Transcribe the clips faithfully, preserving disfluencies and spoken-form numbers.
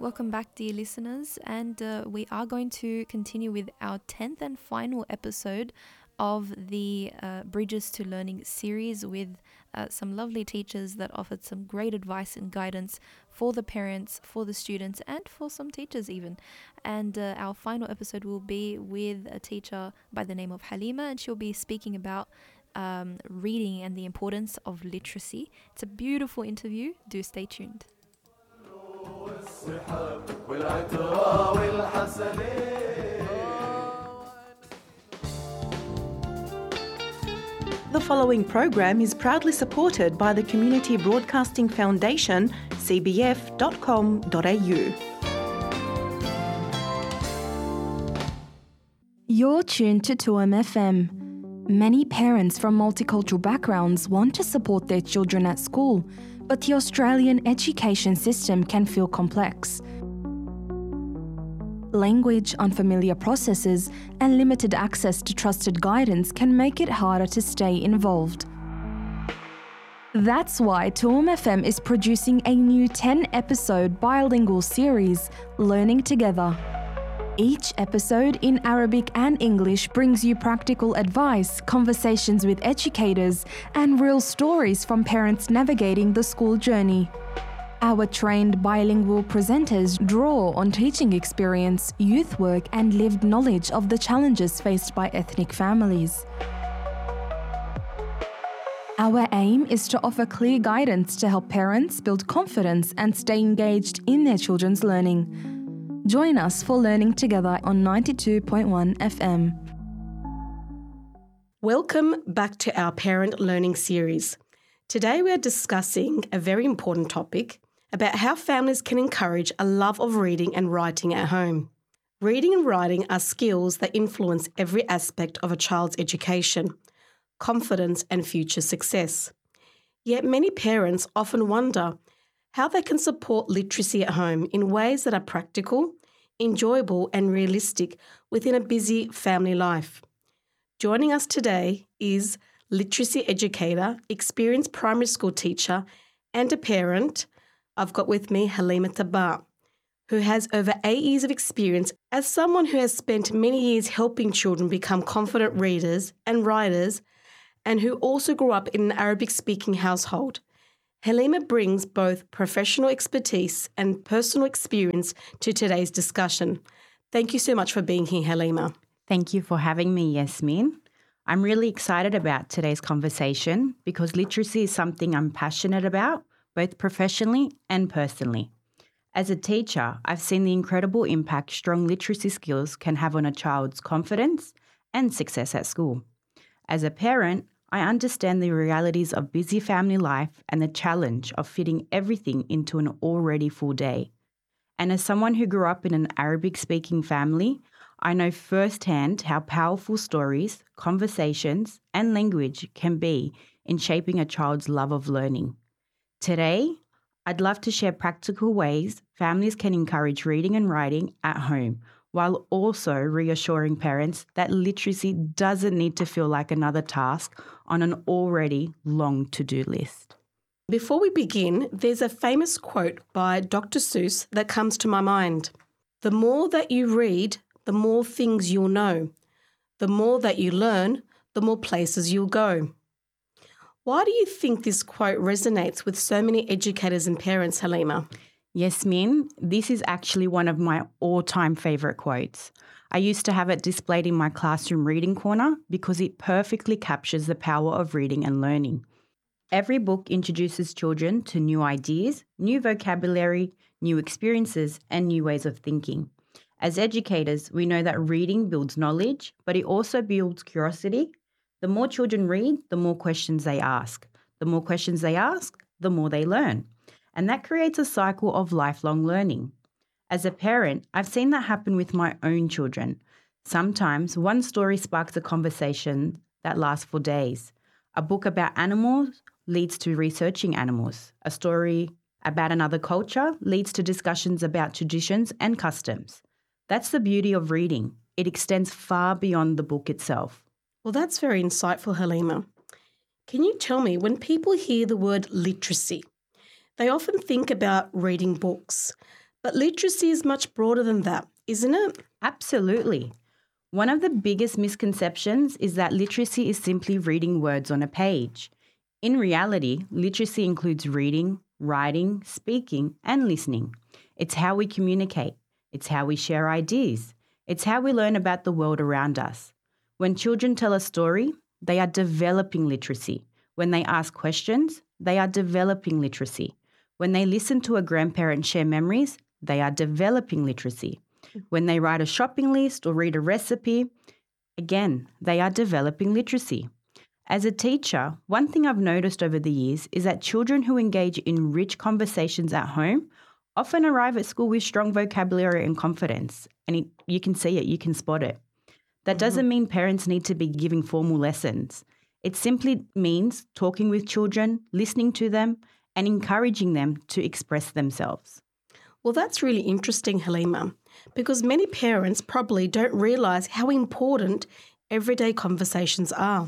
Welcome back, dear listeners, and uh, we are going to continue with our tenth and final episode of the uh, Bridges to Learning series with uh, some lovely teachers that offered some great advice and guidance for the parents, for the students, and for some teachers even. And uh, our final episode will be with a teacher by the name of Halima, and she'll be speaking about um, reading and the importance of literacy. It's a beautiful interview. Do stay tuned. The following program is proudly supported by the Community Broadcasting Foundation, c b f dot com dot a u. You're tuned to two M F M. Many parents from multicultural backgrounds want to support their children at school, but the Australian education system can feel complex. Language, unfamiliar processes, and limited access to trusted guidance can make it harder to stay involved. That's why two M F M is producing a new ten-episode bilingual series, Learning Together. Each episode in Arabic and English brings you practical advice, conversations with educators, and real stories from parents navigating the school journey. Our trained bilingual presenters draw on teaching experience, youth work, and lived knowledge of the challenges faced by ethnic families. Our aim is to offer clear guidance to help parents build confidence and stay engaged in their children's learning. Join us for Learning Together on ninety-two point one F M. Welcome back to our Parent Learning series. Today we are discussing a very important topic about how families can encourage a love of reading and writing at home. Reading and writing are skills that influence every aspect of a child's education, confidence, and future success. Yet many parents often wonder how they can support literacy at home in ways that are practical, enjoyable, and realistic within a busy family life. Joining us today is literacy educator, experienced primary school teacher, and a parent. I've got with me Halima Tabar, who has over eight years of experience as someone who has spent many years helping children become confident readers and writers, and who also grew up in an Arabic-speaking household. Halima brings both professional expertise and personal experience to today's discussion. Thank you so much for being here, Halima. Thank you for having me, Yasmin. I'm really excited about today's conversation because literacy is something I'm passionate about, both professionally and personally. As a teacher, I've seen the incredible impact strong literacy skills can have on a child's confidence and success at school. As a parent, I understand the realities of busy family life and the challenge of fitting everything into an already full day. And as someone who grew up in an Arabic-speaking family, I know firsthand how powerful stories, conversations, and language can be in shaping a child's love of learning. Today, I'd love to share practical ways families can encourage reading and writing at home, while also reassuring parents that literacy doesn't need to feel like another task on an already long to-do list. Before we begin, there's a famous quote by Doctor Seuss that comes to my mind. The more that you read, the more things you'll know. The more that you learn, the more places you'll go. Why do you think this quote resonates with so many educators and parents, Halima? Yasmin, this is actually one of my all-time favourite quotes. I used to have it displayed in my classroom reading corner because it perfectly captures the power of reading and learning. Every book introduces children to new ideas, new vocabulary, new experiences, and new ways of thinking. As educators, we know that reading builds knowledge, but it also builds curiosity. The more children read, the more questions they ask. The more questions they ask, the more they learn. And that creates a cycle of lifelong learning. As a parent, I've seen that happen with my own children. Sometimes one story sparks a conversation that lasts for days. A book about animals leads to researching animals. A story about another culture leads to discussions about traditions and customs. That's the beauty of reading. It extends far beyond the book itself. Well, that's very insightful, Halima. Can you tell me, when people hear the word literacy, they often think about reading books, But literacy is much broader than that, isn't it? Absolutely. One of the biggest misconceptions is that literacy is simply reading words on a page. In reality, literacy includes reading, writing, speaking, and listening. It's how we communicate. It's how we share ideas. It's how we learn about the world around us. When children tell a story, they are developing literacy. When they ask questions, they are developing literacy. When they listen to a grandparent share memories, they are developing literacy. When they write a shopping list or read a recipe, again, they are developing literacy. As a teacher, one thing I've noticed over the years is that children who engage in rich conversations at home often arrive at school with strong vocabulary and confidence. And it, you can see it, you can spot it. That Mm-hmm. doesn't mean parents need to be giving formal lessons. It simply means talking with children, listening to them, and encouraging them to express themselves. Well, that's really interesting, Halima, because many parents probably don't realise how important everyday conversations are.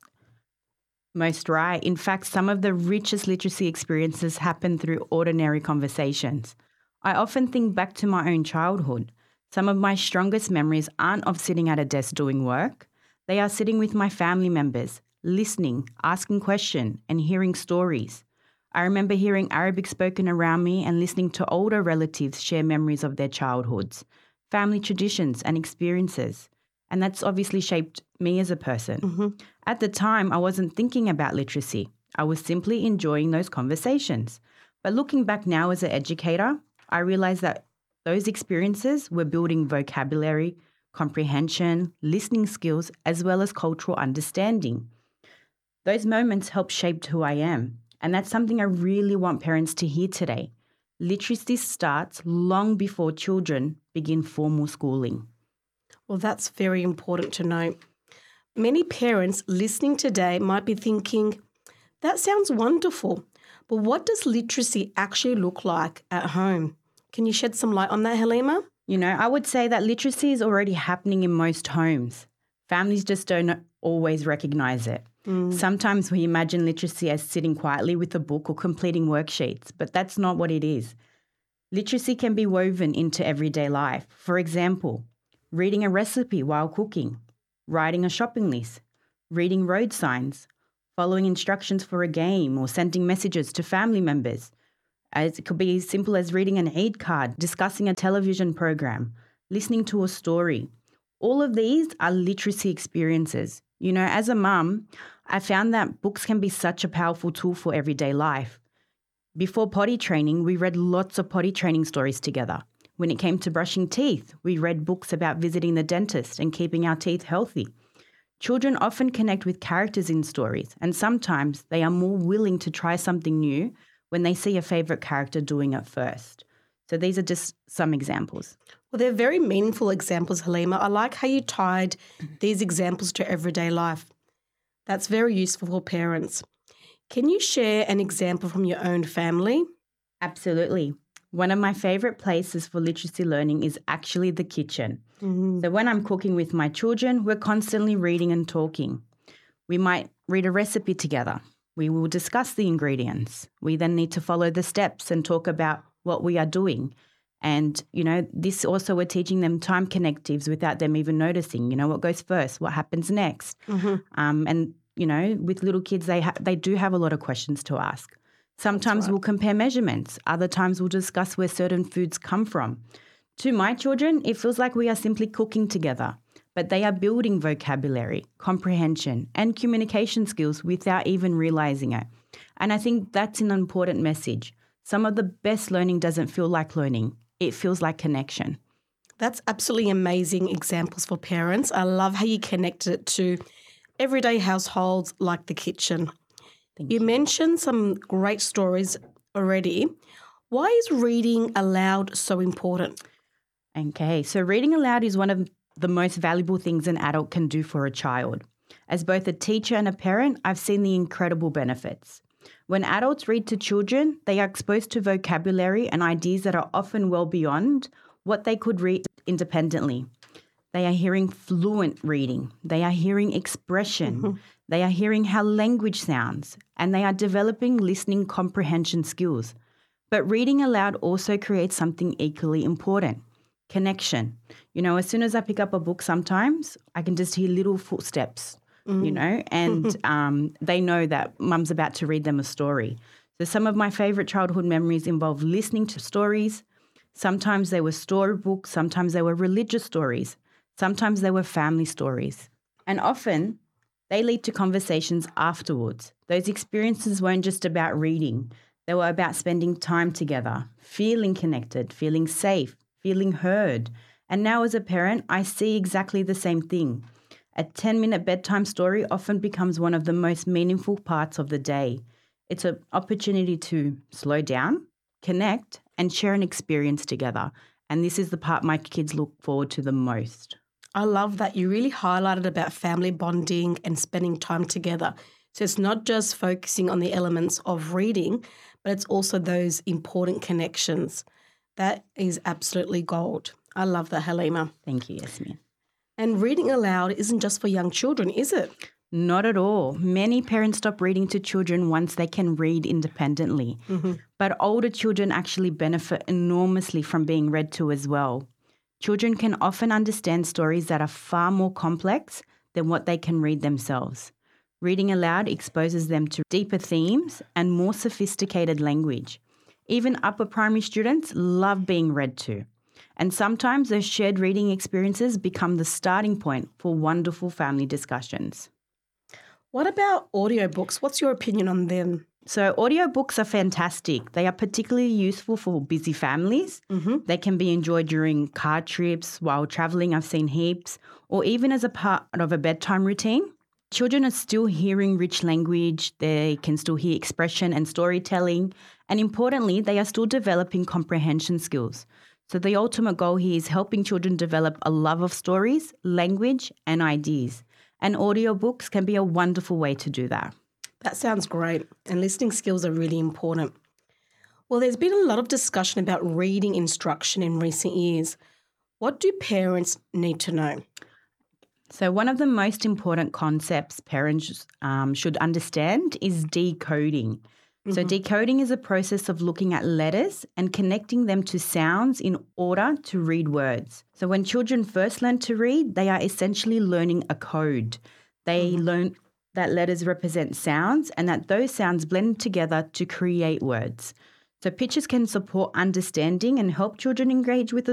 Most right. In fact, some of the richest literacy experiences happen through ordinary conversations. I often think back to my own childhood. Some of my strongest memories aren't of sitting at a desk doing work. They are sitting with my family members, listening, asking questions, and hearing stories. I remember hearing Arabic spoken around me and listening to older relatives share memories of their childhoods, family traditions and experiences. And that's obviously shaped me as a person. Mm-hmm. At the time, I wasn't thinking about literacy. I was simply enjoying those conversations. But looking back now as an educator, I realized that those experiences were building vocabulary, comprehension, listening skills, as well as cultural understanding. Those moments helped shape who I am. And that's something I really want parents to hear today. Literacy starts long before children begin formal schooling. Well, that's very important to know. Many parents listening today might be thinking, that sounds wonderful, but what does literacy actually look like at home? Can you shed some light on that, Halima? You know, I would say that literacy is already happening in most homes. Families just don't always recognise it. Mm. Sometimes we imagine literacy as sitting quietly with a book or completing worksheets, but that's not what it is. Literacy can be woven into everyday life. For example, reading a recipe while cooking, writing a shopping list, reading road signs, following instructions for a game or sending messages to family members. As it could be as simple as reading an Eid card, discussing a television program, listening to a story. All of these are literacy experiences. You know, as a mum, I found that books can be such a powerful tool for everyday life. Before potty training, we read lots of potty training stories together. When it came to brushing teeth, we read books about visiting the dentist and keeping our teeth healthy. Children often connect with characters in stories, and sometimes they are more willing to try something new when they see a favourite character doing it first. So these are just some examples. Well, they're very meaningful examples, Halima. I like how you tied these examples to everyday life. That's very useful for parents. Can you share an example from your own family? Absolutely. One of my favourite places for literacy learning is actually the kitchen. Mm-hmm. So when I'm cooking with my children, we're constantly reading and talking. We might read a recipe together. We will discuss the ingredients. We then need to follow the steps and talk about what we are doing. And, you know, this also we're teaching them time connectives without them even noticing, you know, what goes first, what happens next. Mm-hmm. Um, and, you know, with little kids, they ha- they do have a lot of questions to ask. Sometimes right. we'll compare measurements. Other times we'll discuss where certain foods come from. To my children, it feels like we are simply cooking together, but they are building vocabulary, comprehension, and communication skills without even realizing it. And I think that's an important message. Some of the best learning doesn't feel like learning. It feels like connection. That's absolutely amazing examples for parents. I love how you connected it to everyday households like the kitchen. Thank You you. mentioned some great stories already. Why is reading aloud so important? Okay, so reading aloud is one of the most valuable things an adult can do for a child. As both a teacher and a parent, I've seen the incredible benefits. When adults read to children, they are exposed to vocabulary and ideas that are often well beyond what they could read independently. They are hearing fluent reading. They are hearing expression. Mm-hmm. They are hearing how language sounds, and they are developing listening comprehension skills. But reading aloud also creates something equally important, connection. You know, as soon as I pick up a book sometimes, I can just hear little footsteps, mm. you know, and um, they know that mum's about to read them a story. So some of my favourite childhood memories involve listening to stories. Sometimes they were storybooks, sometimes they were religious stories, sometimes they were family stories. And often they lead to conversations afterwards. Those experiences weren't just about reading. They were about spending time together, feeling connected, feeling safe, feeling heard. And now as a parent, I see exactly the same thing. A ten-minute bedtime story often becomes one of the most meaningful parts of the day. It's an opportunity to slow down, connect, and share an experience together. And this is the part my kids look forward to the most. I love that you really highlighted about family bonding and spending time together. So it's not just focusing on the elements of reading, but it's also those important connections. That is absolutely gold. I love that, Halima. Thank you, Yasmin. And reading aloud isn't just for young children, is it? Not at all. Many parents stop reading to children once they can read independently. Mm-hmm. But older children actually benefit enormously from being read to as well. Children can often understand stories that are far more complex than what they can read themselves. Reading aloud exposes them to deeper themes and more sophisticated language. Even upper primary students love being read to. And sometimes those shared reading experiences become the starting point for wonderful family discussions. What about audiobooks? What's your opinion on them? So audiobooks are fantastic. They are particularly useful for busy families. Mm-hmm. They can be enjoyed during car trips, while travelling, I've seen heaps, or even as a part of a bedtime routine. Children are still hearing rich language. They can still hear expression and storytelling. And importantly, they are still developing comprehension skills. So the ultimate goal here is helping children develop a love of stories, language, and ideas. And audiobooks can be a wonderful way to do that. That sounds great, and listening skills are really important. Well, there's been a lot of discussion about reading instruction in recent years. What do parents need to know? So one of the most important concepts parents um, should understand is decoding. Mm-hmm. So decoding is a process of looking at letters and connecting them to sounds in order to read words. So when children first learn to read, they are essentially learning a code. They mm-hmm. learn that letters represent sounds and that those sounds blend together to create words. So pictures can support understanding and help children engage with the